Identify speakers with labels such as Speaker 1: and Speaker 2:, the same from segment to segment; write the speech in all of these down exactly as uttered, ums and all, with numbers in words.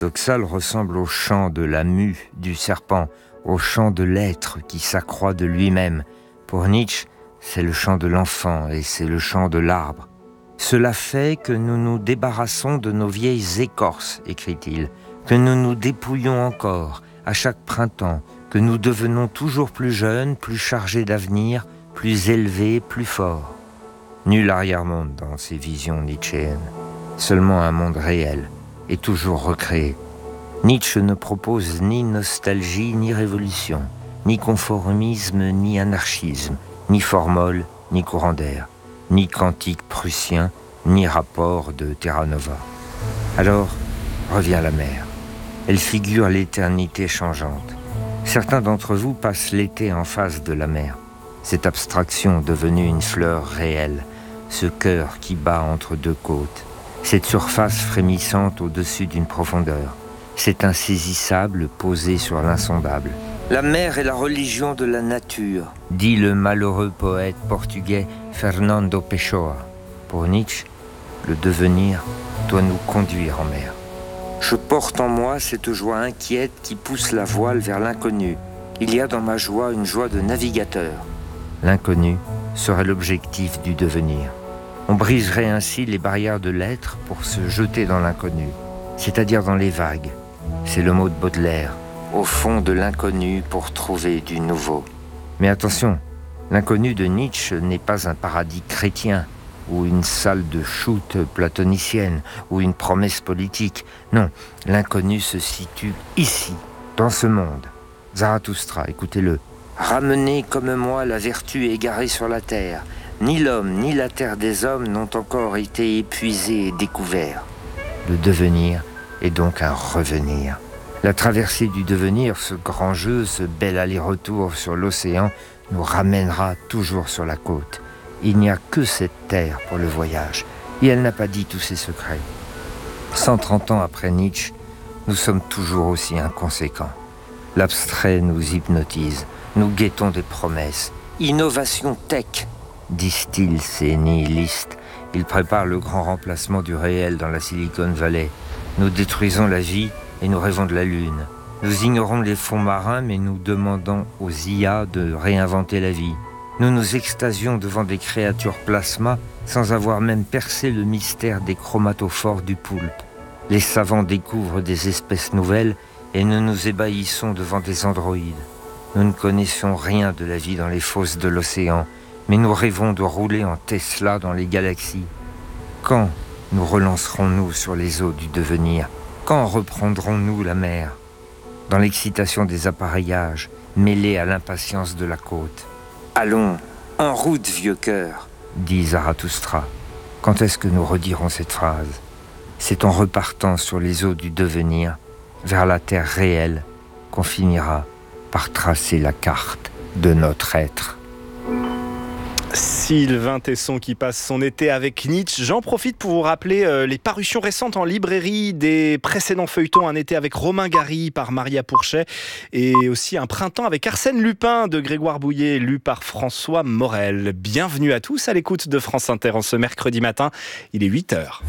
Speaker 1: paradoxal ressemble au chant de la mue du serpent, au chant de l'être qui s'accroît de lui-même. Pour Nietzsche, c'est le chant de l'enfant et c'est le chant de l'arbre. Cela fait que nous nous débarrassons de nos vieilles écorces, écrit-il, que nous nous dépouillons encore à chaque printemps, que nous devenons toujours plus jeunes, plus chargés d'avenir, plus élevés, plus forts. Nul arrière-monde dans ces visions nietzschéennes, seulement un monde réel et toujours recréé. Nietzsche ne propose ni nostalgie ni révolution, ni conformisme ni anarchisme, ni formol ni courant d'air, ni cantique prussien, ni rapport de Terra Nova. Alors revient la mer. Elle figure l'éternité changeante. Certains d'entre vous passent l'été en face de la mer. Cette abstraction devenue une fleur réelle, ce cœur qui bat entre deux côtes, cette surface frémissante au-dessus d'une profondeur, cet insaisissable posé sur l'insondable. La mer est la religion de la nature, dit le malheureux poète portugais Fernando Pessoa. Pour Nietzsche, le devenir doit nous conduire en mer. Je porte en moi cette joie inquiète qui pousse la voile vers l'inconnu. Il y a dans ma joie une joie de navigateur. L'inconnu serait l'objectif du devenir. On briserait ainsi les barrières de l'être pour se jeter dans l'inconnu, c'est-à-dire dans les vagues. C'est le mot de Baudelaire, au fond de l'inconnu pour trouver du nouveau. Mais attention, l'inconnu de Nietzsche n'est pas un paradis chrétien, ou une salle de shoot platonicienne, ou une promesse politique. Non, l'inconnu se situe ici, dans ce monde. Zarathustra, écoutez-le. « Ramenez comme moi la vertu égarée sur la terre. Ni l'homme, ni la terre des hommes n'ont encore été épuisés et découverts. » Le devenir est donc un revenir. La traversée du devenir, ce grand jeu, ce bel aller-retour sur l'océan, nous ramènera toujours sur la côte. Il n'y a que cette terre pour le voyage, et elle n'a pas dit tous ses secrets. cent trente ans après Nietzsche, nous sommes toujours aussi inconséquents. L'abstrait nous hypnotise, nous guettons des promesses. Innovation tech, disent-ils ces nihilistes. Ils préparent le grand remplacement du réel dans la Silicon Valley. Nous détruisons la vie et nous rêvons de la Lune. Nous ignorons les fonds marins, mais nous demandons aux I A de réinventer la vie. Nous nous extasions devant des créatures plasma sans avoir même percé le mystère des chromatophores du poulpe. Les savants découvrent des espèces nouvelles et nous nous ébahissons devant des androïdes. Nous ne connaissons rien de la vie dans les fosses de l'océan, mais nous rêvons de rouler en Tesla dans les galaxies. Quand nous relancerons-nous sur les eaux du devenir ? Quand reprendrons-nous la mer ? Dans l'excitation des appareillages, mêlée à l'impatience de la côte. Allons, en route, vieux cœur, dit Zarathustra. Quand est-ce que nous redirons cette phrase ? C'est en repartant sur les eaux du devenir, vers la terre réelle, qu'on finira par tracer la carte de notre être.
Speaker 2: Sylvain Tesson qui passe son été avec Nietzsche. J'en profite pour vous rappeler euh, les parutions récentes en librairie des précédents feuilletons. Un été avec Romain Gary par Maria Pourchet et aussi un printemps avec Arsène Lupin de Grégoire Bouillet, lu par François Morel. Bienvenue à tous à l'écoute de France Inter en ce mercredi matin. Il est huit heures.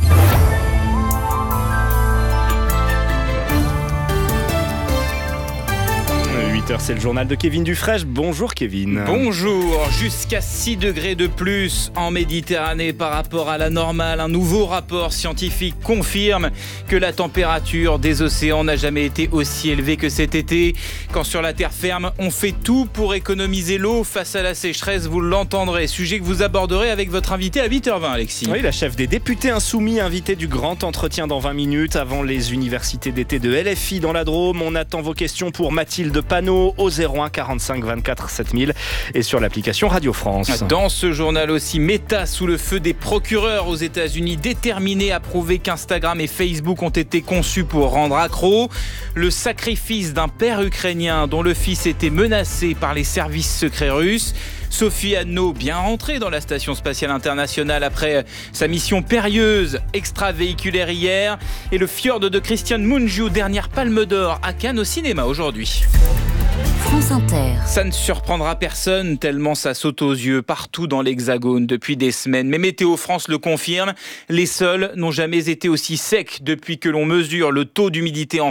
Speaker 2: huit heures, c'est le journal de Kevin Dufresne. Bonjour Kevin.
Speaker 3: Bonjour. Jusqu'à six degrés de plus en Méditerranée par rapport à la normale. Un nouveau rapport scientifique confirme que la température des océans n'a jamais été aussi élevée que cet été. Quand sur la terre ferme, on fait tout pour économiser l'eau face à la sécheresse. Vous l'entendrez. Sujet que vous aborderez avec votre invité à huit heures vingt, Alexis.
Speaker 2: Oui, la chef des députés insoumis, invitée du grand entretien dans vingt minutes avant les universités d'été de L F I dans la Drôme. On attend vos questions pour Mathilde Panot au zéro un quarante-cinq vingt-quatre sept mille et sur l'application Radio France.
Speaker 3: Dans ce journal aussi, Meta sous le feu des procureurs aux États-Unis, déterminés à prouver qu'Instagram et Facebook ont été conçus pour rendre accro. Le sacrifice d'un père ukrainien dont le fils était menacé par les services secrets russes. Sophie Anneau, bien rentrée dans la Station Spatiale Internationale après sa mission périlleuse extravéhiculaire hier. Et le Fjord de Christian Mungiu, dernière palme d'or à Cannes au cinéma aujourd'hui.
Speaker 4: France Inter.
Speaker 3: Ça ne surprendra personne tellement ça saute aux yeux partout dans l'Hexagone depuis des semaines. Mais Météo France le confirme, les sols n'ont jamais été aussi secs depuis que l'on mesure le taux d'humidité en